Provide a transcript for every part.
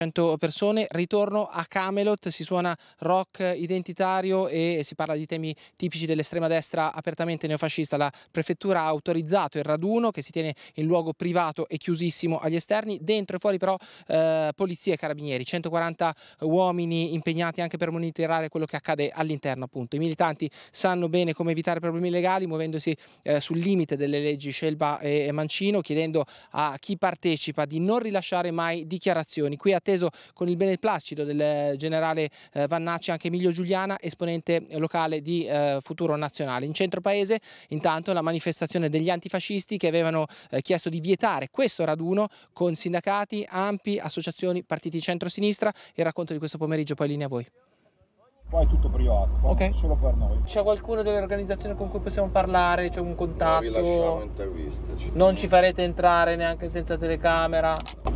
100 persone, ritorno a Camelot, si suona rock identitario e si parla di temi tipici dell'estrema destra apertamente neofascista. La prefettura ha autorizzato il raduno che si tiene in luogo privato e chiusissimo agli esterni, dentro e fuori però polizia e carabinieri, 140 uomini impegnati anche per monitorare quello che accade all'interno appunto. I militanti sanno bene come evitare problemi legali muovendosi sul limite delle leggi Scelba e Mancino, chiedendo a chi partecipa di non rilasciare mai dichiarazioni. Qui atteso con il beneplacito del generale Vannacci anche Emilio Giuliana, esponente locale di Futuro Nazionale. In centro paese intanto la manifestazione degli antifascisti che avevano chiesto di vietare questo raduno con sindacati, ANPI, associazioni, partiti centro-sinistra. Il racconto di questo pomeriggio poi linea a voi. Poi è tutto privato, Ok. solo per noi. C'è qualcuno delle organizzazioni con cui possiamo parlare? C'è un contatto? No, vi lasciamo interviste. Non ci farete entrare neanche senza telecamera?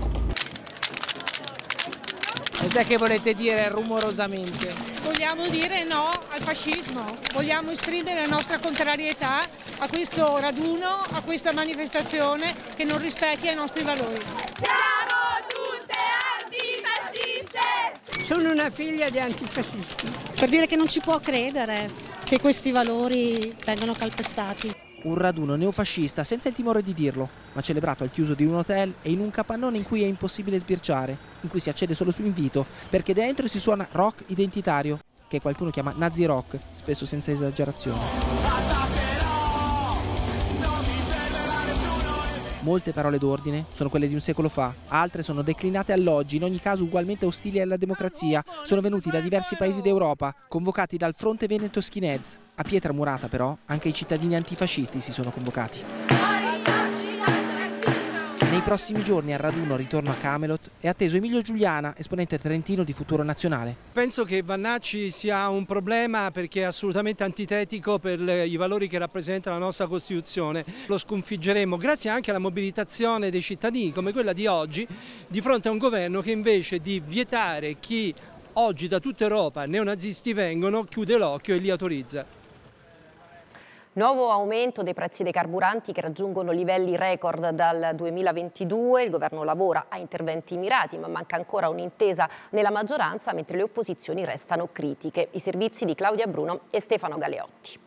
Cos'è che volete dire rumorosamente? Vogliamo dire no al fascismo, vogliamo esprimere la nostra contrarietà a questo raduno, a questa manifestazione che non rispecchia i nostri valori. Siamo tutte antifasciste! Sono una figlia di antifascisti. Per dire che non ci può credere che questi valori vengano calpestati. Un raduno neofascista senza il timore di dirlo, ma celebrato al chiuso di un hotel e in un capannone in cui è impossibile sbirciare, in cui si accede solo su invito, perché dentro si suona rock identitario, che qualcuno chiama nazi rock, spesso senza esagerazione. Molte parole d'ordine sono quelle di un secolo fa, altre sono declinate all'oggi, in ogni caso ugualmente ostili alla democrazia, sono venuti da diversi paesi d'Europa, convocati dal Fronte Veneto Skinheads. A pietra murata però anche i cittadini antifascisti si sono convocati. Nei prossimi giorni al raduno ritorno a Camelot è atteso Emilio Giuliana, esponente trentino di Futuro Nazionale. Penso che Vannacci sia un problema perché è assolutamente antitetico per i valori che rappresenta la nostra Costituzione. Lo sconfiggeremo grazie anche alla mobilitazione dei cittadini come quella di oggi, di fronte a un governo che invece di vietare chi oggi da tutta Europa neonazisti vengono, chiude l'occhio e li autorizza. Nuovo aumento dei prezzi dei carburanti che raggiungono livelli record dal 2022. Il governo lavora a interventi mirati, ma manca ancora un'intesa nella maggioranza, mentre le opposizioni restano critiche. I servizi di Claudia Bruno e Stefano Galeotti.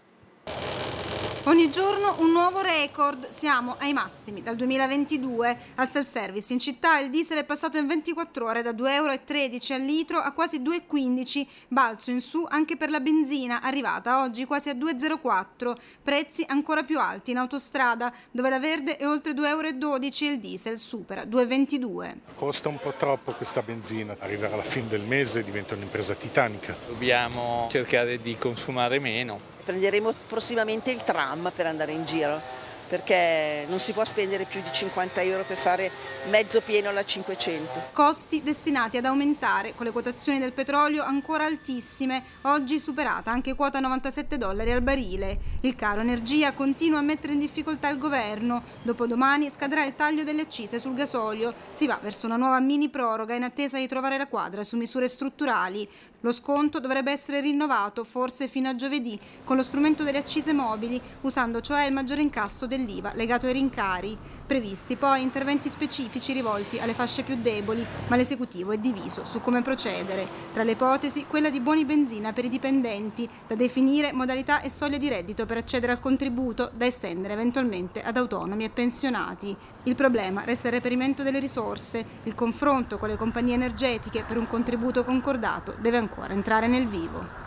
Ogni giorno un nuovo record, siamo ai massimi. Dal 2022 al self-service in città il diesel è passato in 24 ore da 2,13 € al litro a quasi 2,15 €, balzo in su anche per la benzina, arrivata oggi quasi a 2,04 €, prezzi ancora più alti in autostrada, dove la verde è oltre 2,12 € e il diesel supera 2,22 €. Costa un po' troppo questa benzina, arriverà alla fine del mese diventa un'impresa titanica. Dobbiamo cercare di consumare meno. Prenderemo prossimamente il tram per andare in giro, perché non si può spendere più di 50 € per fare mezzo pieno alla 500. Costi destinati ad aumentare, con le quotazioni del petrolio ancora altissime, oggi superata anche quota $97 al barile. Il caro energia continua a mettere in difficoltà il governo. Dopodomani scadrà il taglio delle accise sul gasolio. Si va verso una nuova mini proroga in attesa di trovare la quadra su misure strutturali. Lo sconto dovrebbe essere rinnovato, forse fino a giovedì, con lo strumento delle accise mobili, usando cioè il maggiore incasso dell'IVA legato ai rincari. Previsti poi interventi specifici rivolti alle fasce più deboli, ma l'esecutivo è diviso su come procedere. Tra le ipotesi, quella di buoni benzina per i dipendenti, da definire modalità e soglie di reddito per accedere al contributo, da estendere eventualmente ad autonomi e pensionati. Il problema resta il reperimento delle risorse. Il confronto con le compagnie energetiche per un contributo concordato deve ancora entrare nel vivo.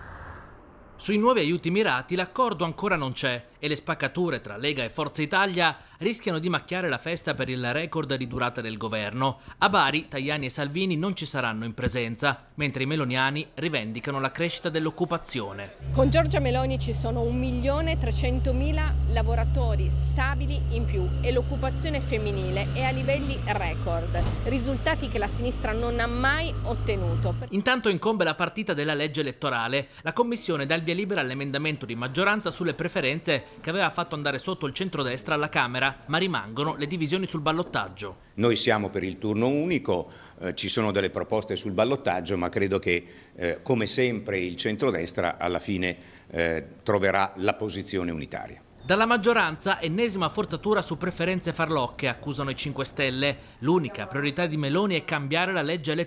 Sui nuovi aiuti mirati l'accordo ancora non c'è e le spaccature tra Lega e Forza Italia rischiano di macchiare la festa per il record di durata del governo. A Bari, Tajani e Salvini non ci saranno in presenza, mentre i meloniani rivendicano la crescita dell'occupazione. Con Giorgia Meloni ci sono 1.300.000 lavoratori stabili in più e l'occupazione femminile è a livelli record, risultati che la sinistra non ha mai ottenuto. Intanto incombe la partita della legge elettorale. La Commissione dà il via libera all'emendamento di maggioranza sulle preferenze che aveva fatto andare sotto il centrodestra alla Camera, ma rimangono le divisioni sul ballottaggio. Noi siamo per il turno unico, ci sono delle proposte sul ballottaggio, ma credo che come sempre il centrodestra alla fine troverà la posizione unitaria. Dalla maggioranza, ennesima forzatura su preferenze farlocche, accusano i 5 Stelle. L'unica priorità di Meloni è cambiare la legge elettorale